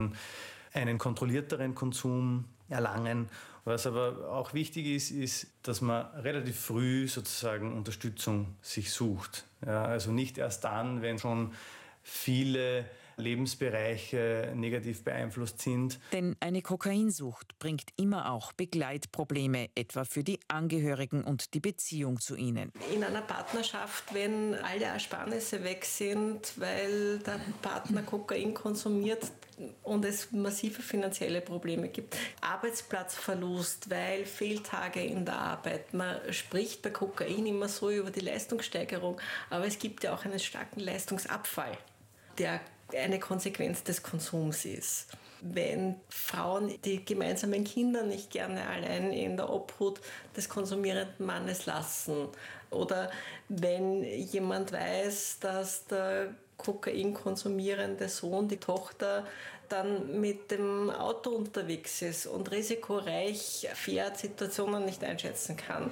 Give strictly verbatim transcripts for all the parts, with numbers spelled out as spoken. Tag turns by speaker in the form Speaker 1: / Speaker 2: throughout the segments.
Speaker 1: einen kontrollierteren Konsum erlangen. Was aber auch wichtig ist, ist, dass man relativ früh sozusagen Unterstützung sich sucht. Ja, also nicht erst dann, wenn schon viele Lebensbereiche negativ beeinflusst sind.
Speaker 2: Denn eine Kokainsucht bringt immer auch Begleitprobleme, etwa für die Angehörigen und die Beziehung zu ihnen.
Speaker 3: In einer Partnerschaft, wenn alle Ersparnisse weg sind, weil der Partner Kokain konsumiert und es massive finanzielle Probleme gibt. Arbeitsplatzverlust, weil Fehltage in der Arbeit. Man spricht bei Kokain immer so über die Leistungssteigerung, aber es gibt ja auch einen starken Leistungsabfall, der eine Konsequenz des Konsums ist. Wenn Frauen die gemeinsamen Kinder nicht gerne allein in der Obhut des konsumierenden Mannes lassen oder wenn jemand weiß, dass der Kokain konsumierende Sohn, die Tochter, dann mit dem Auto unterwegs ist und risikoreich fährt, Situationen nicht einschätzen kann.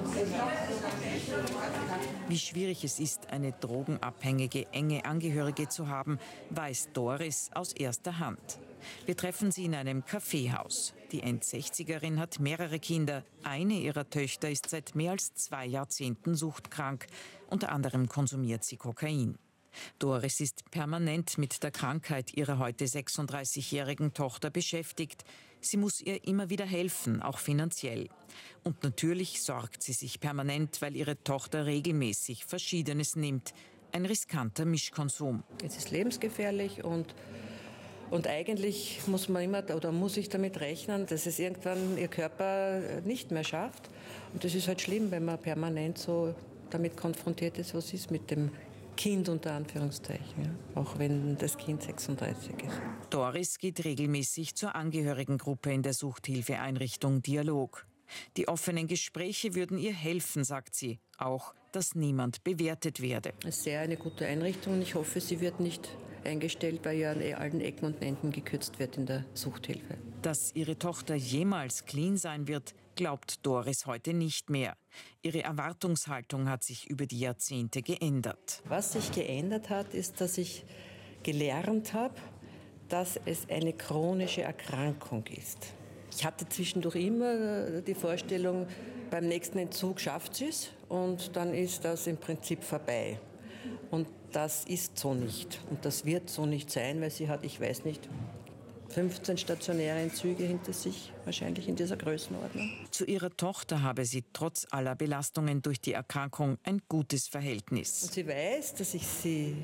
Speaker 2: Wie schwierig es ist, eine drogenabhängige, enge Angehörige zu haben, weiß Doris aus erster Hand. Wir treffen sie in einem Kaffeehaus. Die Endsechzigerin hat mehrere Kinder. Eine ihrer Töchter ist seit mehr als zwei Jahrzehnten suchtkrank. Unter anderem konsumiert sie Kokain. Doris ist permanent mit der Krankheit ihrer heute sechsunddreißigjährigen Tochter beschäftigt. Sie muss ihr immer wieder helfen, auch finanziell. Und natürlich sorgt sie sich permanent, weil ihre Tochter regelmäßig Verschiedenes nimmt. Ein riskanter Mischkonsum.
Speaker 4: Es ist lebensgefährlich und Und eigentlich muss man immer oder muss ich damit rechnen, dass es irgendwann ihr Körper nicht mehr schafft. Und das ist halt schlimm, wenn man permanent so damit konfrontiert ist, was ist mit dem Kind unter Anführungszeichen, ja? Auch wenn das Kind sechsunddreißig ist.
Speaker 2: Doris geht regelmäßig zur Angehörigengruppe in der Suchthilfeeinrichtung Dialog. Die offenen Gespräche würden ihr helfen, sagt sie. Auch, dass niemand bewertet werde.
Speaker 4: Es ist sehr eine gute Einrichtung und ich hoffe, sie wird nicht eingestellt, weil ja an allen Ecken und Enden gekürzt wird in der Suchthilfe.
Speaker 2: Dass ihre Tochter jemals clean sein wird, glaubt Doris heute nicht mehr. Ihre Erwartungshaltung hat sich über die Jahrzehnte geändert.
Speaker 4: Was sich geändert hat, ist, dass ich gelernt habe, dass es eine chronische Erkrankung ist. Ich hatte zwischendurch immer die Vorstellung, beim nächsten Entzug schafft sie es und dann ist das im Prinzip vorbei. Und das ist so nicht. Und das wird so nicht sein, weil sie hat, ich weiß nicht, fünfzehn stationäre Entzüge hinter sich, wahrscheinlich in dieser Größenordnung.
Speaker 2: Zu ihrer Tochter habe sie trotz aller Belastungen durch die Erkrankung ein gutes Verhältnis.
Speaker 4: Und sie weiß, dass ich sie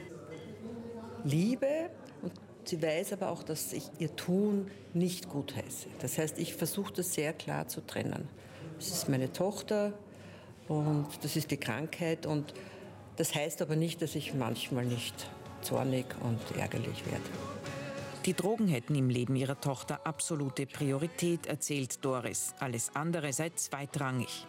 Speaker 4: liebe und sie weiß aber auch, dass ich ihr Tun nicht gutheiße. Das heißt, ich versuche das sehr klar zu trennen. Das ist meine Tochter und das ist die Krankheit und das heißt aber nicht, dass ich manchmal nicht zornig und ärgerlich werde.
Speaker 2: Die Drogen hätten im Leben ihrer Tochter absolute Priorität, erzählt Doris. Alles andere sei zweitrangig.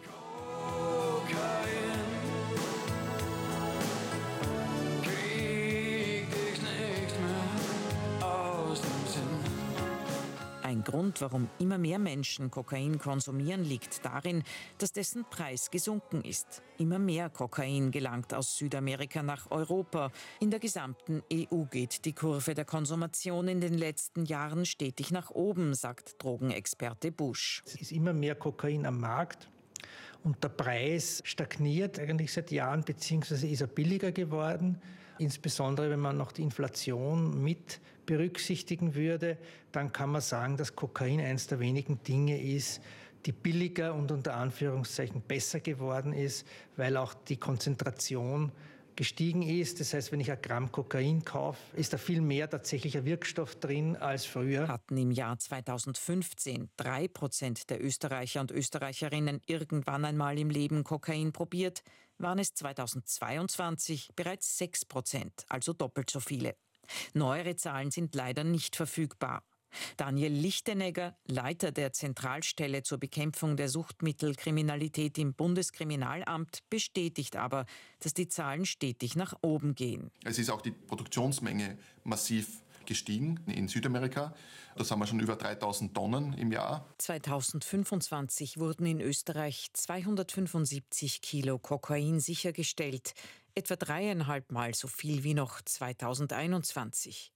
Speaker 2: Ein Grund, warum immer mehr Menschen Kokain konsumieren, liegt darin, dass dessen Preis gesunken ist. Immer mehr Kokain gelangt aus Südamerika nach Europa. In der gesamten E U geht die Kurve der Konsumation in den letzten Jahren stetig nach oben, sagt Drogenexperte Busch.
Speaker 5: Es ist immer mehr Kokain am Markt. Und der Preis stagniert eigentlich seit Jahren, beziehungsweise ist er billiger geworden. Insbesondere wenn man noch die Inflation mit berücksichtigen würde, dann kann man sagen, dass Kokain eines der wenigen Dinge ist, die billiger und unter Anführungszeichen besser geworden ist, weil auch die Konzentration gestiegen ist. Das heißt, wenn ich ein Gramm Kokain kaufe, ist da viel mehr tatsächlicher Wirkstoff drin als früher.
Speaker 2: Hatten im Jahr zweitausendfünfzehn drei Prozent der Österreicher und Österreicherinnen irgendwann einmal im Leben Kokain probiert, waren es zweitausendzweiundzwanzig bereits sechs Prozent, also doppelt so viele. Neuere Zahlen sind leider nicht verfügbar. Daniel Lichtenegger, Leiter der Zentralstelle zur Bekämpfung der Suchtmittelkriminalität im Bundeskriminalamt, bestätigt aber, dass die Zahlen stetig nach oben gehen.
Speaker 6: Es ist auch die Produktionsmenge massiv gestiegen in Südamerika. Da sind wir schon über dreitausend Tonnen im Jahr.
Speaker 2: zweitausendfünfundzwanzig wurden in Österreich zweihundertfünfundsiebzig Kilo Kokain sichergestellt, etwa dreieinhalb Mal so viel wie noch zweitausendeinundzwanzig.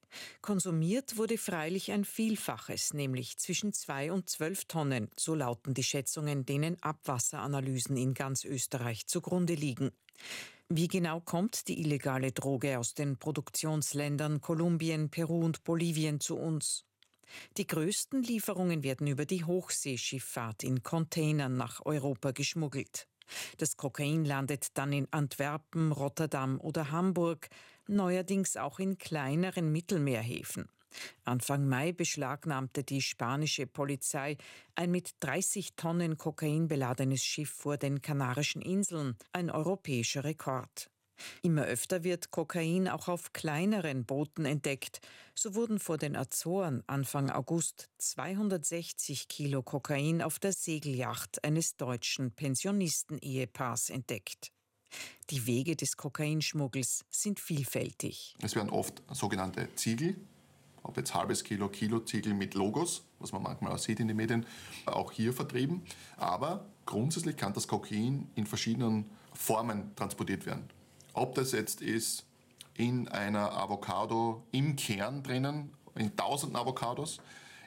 Speaker 2: Konsumiert wurde freilich ein Vielfaches, nämlich zwischen zwei und zwölf Tonnen, so lauten die Schätzungen, denen Abwasseranalysen in ganz Österreich zugrunde liegen. Wie genau kommt die illegale Droge aus den Produktionsländern Kolumbien, Peru und Bolivien zu uns? Die größten Lieferungen werden über die Hochseeschifffahrt in Containern nach Europa geschmuggelt. Das Kokain landet dann in Antwerpen, Rotterdam oder Hamburg, neuerdings auch in kleineren Mittelmeerhäfen. Anfang Mai beschlagnahmte die spanische Polizei ein mit dreißig Tonnen Kokain beladenes Schiff vor den Kanarischen Inseln, ein europäischer Rekord. Immer öfter wird Kokain auch auf kleineren Booten entdeckt. So wurden vor den Azoren Anfang August zweihundertsechzig Kilo Kokain auf der Segelyacht eines deutschen Pensionisten-Ehepaars entdeckt. Die Wege des Kokainschmuggels sind vielfältig.
Speaker 6: Es werden oft sogenannte Ziegel, ob jetzt halbes Kilo, Kilo Ziegel mit Logos, was man manchmal auch sieht in den Medien, auch hier vertrieben. Aber grundsätzlich kann das Kokain in verschiedenen Formen transportiert werden. Ob das jetzt ist in einer Avocado im Kern drinnen, in tausenden Avocados,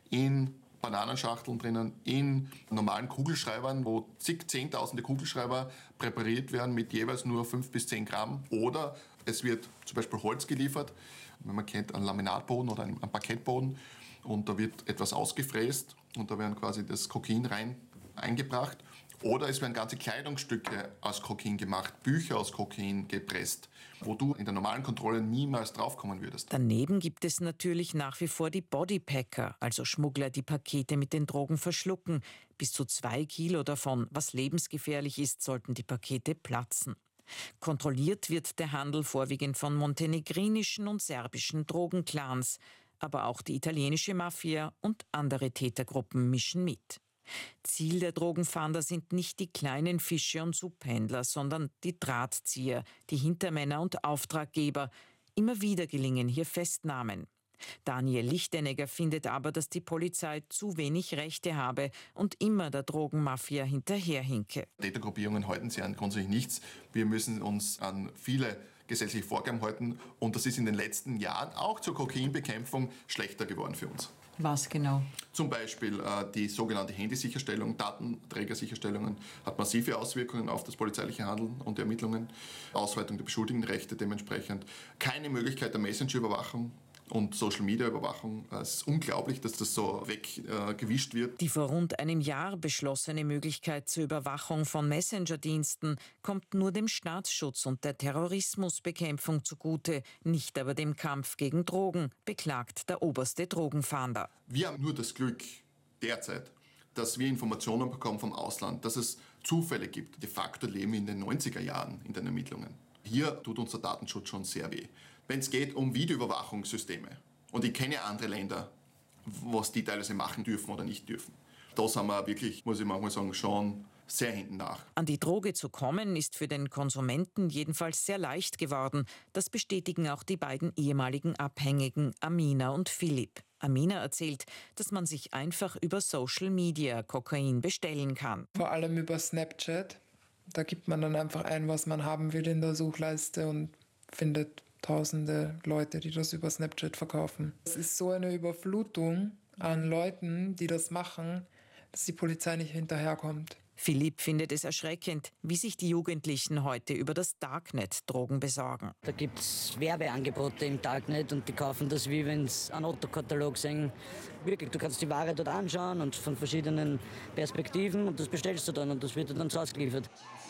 Speaker 6: in Bananenschachteln drinnen, in normalen Kugelschreibern, wo zig, zehntausende Kugelschreiber präpariert werden mit jeweils nur fünf bis zehn Gramm. Oder es wird zum Beispiel Holz geliefert, wenn man kennt, einen Laminatboden oder einen Parkettboden. Und da wird etwas ausgefräst und da werden quasi das Kokain rein eingebracht. Oder es werden ganze Kleidungsstücke aus Kokain gemacht, Bücher aus Kokain gepresst, wo du in der normalen Kontrolle niemals draufkommen würdest.
Speaker 2: Daneben gibt es natürlich nach wie vor die Bodypacker, also Schmuggler, die Pakete mit den Drogen verschlucken. Bis zu zwei Kilo davon, was lebensgefährlich ist, sollten die Pakete platzen. Kontrolliert wird der Handel vorwiegend von montenegrinischen und serbischen Drogenclans. Aber auch die italienische Mafia und andere Tätergruppen mischen mit. Ziel der Drogenfahnder sind nicht die kleinen Fische und Subhändler, sondern die Drahtzieher, die Hintermänner und Auftraggeber. Immer wieder gelingen hier Festnahmen. Daniel Lichtenegger findet aber, dass die Polizei zu wenig Rechte habe und immer der Drogenmafia hinterherhinke.
Speaker 6: Tätergruppierungen halten sich an grundsätzlich nichts. Wir müssen uns an viele gesetzliche Vorgaben halten und das ist in den letzten Jahren auch zur Kokainbekämpfung schlechter geworden für uns.
Speaker 2: Was genau?
Speaker 6: Zum Beispiel äh, die sogenannte Handysicherstellung, Datenträgersicherstellungen hat massive Auswirkungen auf das polizeiliche Handeln und die Ermittlungen. Ausweitung der Beschuldigtenrechte dementsprechend. Keine Möglichkeit der Messenger-Überwachung und Social-Media-Überwachung. Es ist unglaublich, dass das so weggewischt äh, wird.
Speaker 2: Die vor rund einem Jahr beschlossene Möglichkeit zur Überwachung von Messenger-Diensten kommt nur dem Staatsschutz und der Terrorismusbekämpfung zugute, nicht aber dem Kampf gegen Drogen, beklagt der oberste Drogenfahnder.
Speaker 6: Wir haben nur das Glück derzeit, dass wir Informationen bekommen vom Ausland, dass es Zufälle gibt. De facto leben wir in den neunziger Jahren in den Ermittlungen. Hier tut uns der Datenschutz schon sehr weh. Wenn es geht um Videoüberwachungssysteme, und ich kenne andere Länder, was die teilweise machen dürfen oder nicht dürfen, da sind wir wirklich, muss ich manchmal sagen, schon sehr hinten nach.
Speaker 2: An die Droge zu kommen, ist für den Konsumenten jedenfalls sehr leicht geworden. Das bestätigen auch die beiden ehemaligen Abhängigen Amina und Philipp. Amina erzählt, dass man sich einfach über Social Media Kokain bestellen kann.
Speaker 7: Vor allem über Snapchat. Da gibt man dann einfach ein, was man haben will in der Suchleiste und findet tausende Leute, die das über Snapchat verkaufen. Es ist so eine Überflutung an Leuten, die das machen, dass die Polizei nicht hinterherkommt.
Speaker 2: Philipp findet es erschreckend, wie sich die Jugendlichen heute über das Darknet Drogen besorgen.
Speaker 8: Da gibt es Werbeangebote im Darknet und die kaufen das, wie wenn sie einen Autokatalog sehen. Wirklich, du kannst die Ware dort anschauen und von verschiedenen Perspektiven und das bestellst du dann und das wird dir dann zu Hause geliefert.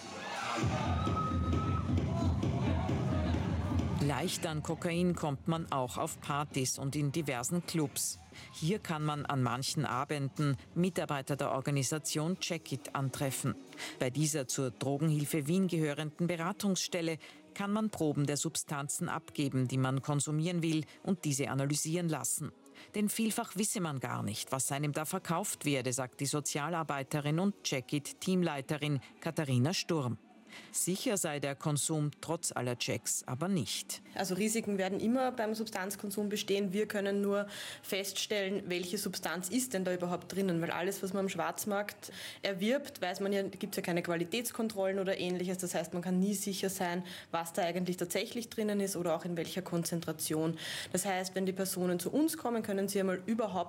Speaker 2: Leicht an Kokain kommt man auch auf Partys und in diversen Clubs. Hier kann man an manchen Abenden Mitarbeiter der Organisation Check-It antreffen. Bei dieser zur Drogenhilfe Wien gehörenden Beratungsstelle kann man Proben der Substanzen abgeben, die man konsumieren will, und diese analysieren lassen. Denn vielfach wisse man gar nicht, was einem da verkauft werde, sagt die Sozialarbeiterin und Check-It-Teamleiterin Katharina Sturm. Sicher sei der Konsum trotz aller Checks aber nicht.
Speaker 9: Also Risiken werden immer beim Substanzkonsum bestehen. Wir können nur feststellen, welche Substanz ist denn da überhaupt drinnen. Weil alles, was man am Schwarzmarkt erwirbt, weiß man ja, gibt es ja keine Qualitätskontrollen oder Ähnliches. Das heißt, man kann nie sicher sein, was da eigentlich tatsächlich drinnen ist oder auch in welcher Konzentration. Das heißt, wenn die Personen zu uns kommen, können sie einmal überhaupt